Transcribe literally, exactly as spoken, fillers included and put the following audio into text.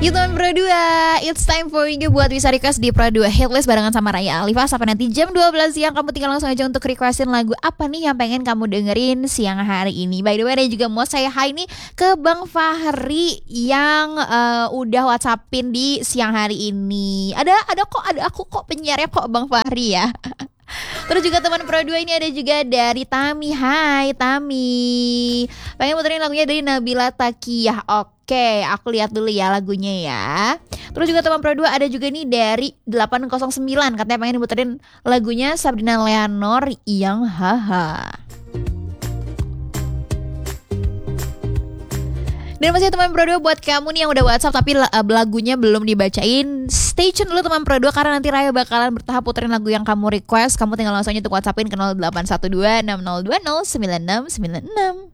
Yuk teman Pro dua, it's time for you buat bisa request di Pro dua Hitlist barengan sama Raya Alifa. Sampai nanti jam dua belas siang kamu tinggal langsung aja untuk requestin lagu apa nih yang pengen kamu dengerin siang hari ini. By the way, ada juga mau saya hai nih ke Bang Fahri yang uh, udah WhatsAppin di siang hari ini. Ada ada kok, ada aku kok penyiarnya kok Bang Fahri ya. Terus juga teman Pro dua ini ada juga dari Tami. Hai Tami, pengen muterin lagunya dari Nabila Takiyah. Oke, aku lihat dulu ya lagunya ya. Terus juga teman Pro dua ada juga nih dari delapan nol sembilan, katanya pengen dimuterin lagunya Sabrina Leonor yang haha. Dan masih teman Pro dua buat kamu nih yang udah WhatsApp tapi uh, lagunya belum dibacain, stay tune dulu teman Pro dua karena nanti Raya bakalan bertahap puterin lagu yang kamu request. Kamu tinggal langsung aja untuk WhatsAppin ke nol delapan satu dua enam nol dua nol sembilan enam sembilan enam.